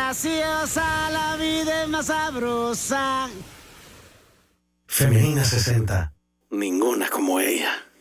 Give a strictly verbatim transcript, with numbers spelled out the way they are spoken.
graciosa, la vida es más sabrosa. Femenina sesenta. Ninguna como ella.